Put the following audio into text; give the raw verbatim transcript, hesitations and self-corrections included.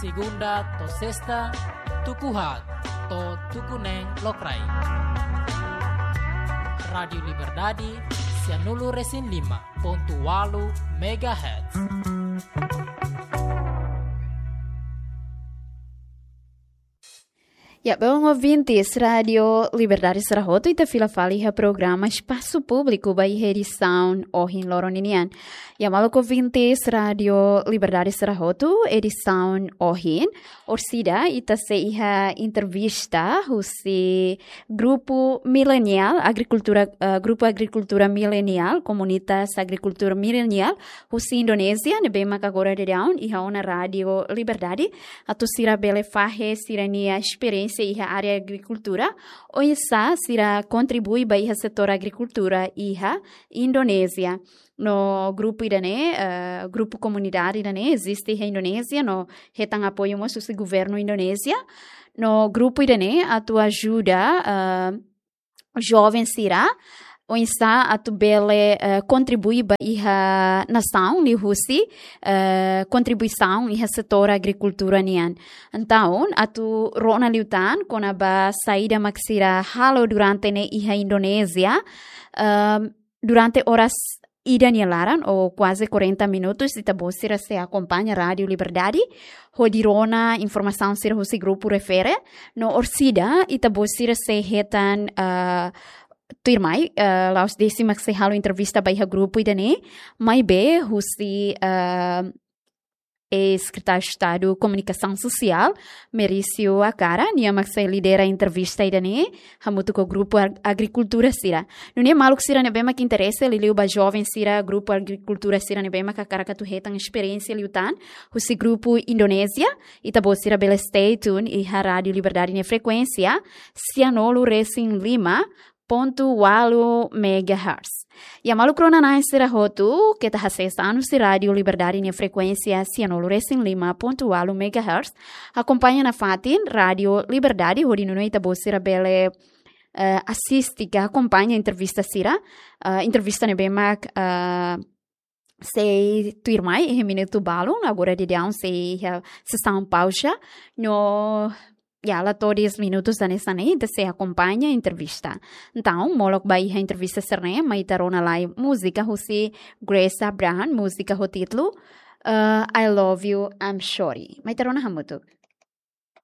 segunda to sexta, tukuhag to tukuneng lokrai. Radio Liberdade, Cianulo Resin lima ponto walu megahertz. Ya, bom ouvintes, Radio Liberdade Sarahoto ita fila faliha programa Espaço Público by edição Ohin Loroninian. Ya, maluco ouvintes, Radio Liberdade Sarahoto, edição Ohin. Orsida ita seiha entrevista husi Grupo Milenial, Agricultura, uh, Grupo Agricultura Milenial, Comunitas Agricultura Milenial, husi Indonésia, nebema agora de down, iha ona Radio Liberdade, atu sira bele fahe sirania experiência e a área agricultura, ou essa será contribui para o setor agricultura e a Indonésia. No grupo irane, uh, grupo comunidade irane, existe a Indonésia, no retang apoio moço do governo Indonésia. No grupo irane, a tua ajuda uh, jovem será ou está a tu bele uh, contribui para a nação li husi uh, contribuição e a setor agricultura nian. Então, a tu rona liutan com a ba saída maxira halo durante ne iha Indonésia uh, durante horas ida nialaran ou quase quarenta minutos ita bosira se acompanha Rádio Liberdade hodirona informação ser husi grupo refere no orsida ita bosira se hetan uh, Tuirmai, uh, laos décima que se halo entrevista para o grupo idane, mai be, husi uh, é secretário de Estado de Comunicação Social, Merício Acara, niama que se lidera a entrevista idane, hamuto com o grupo Agricultura Sira. Não é malo que Sira nebema que interessa, ele liuba jovem Sira, grupo Agricultura Sira nebema que a cara que tu retan experiência liutan, husi grupo Indonésia, e tabo Sira bela stay tune e a Rádio Liberdade na frequência, Cianolo Racing Lima, ponto walu megahertz. E a malucrona na Serahotu, que está acessando se Rádio Liberdade na frequência Cianolo Racing Lima, ponto walu megahertz, acompanha na Fatin, Rádio Liberdade, onde não é tabo Sira bele uh, assiste, que acompanha a entrevista Sira, uh, entrevista nebemak uh, se tuirmai, e minuto balon, agora de down se uh, sessão pausa, no ya lá todos minutos da nessa né se acompanha a entrevista. Então, molok vai a entrevista serne, mas tarona lá música husi Grace Abraham, música ho título uh, I Love You, I'm Sorry. Mas tarona hamutuk.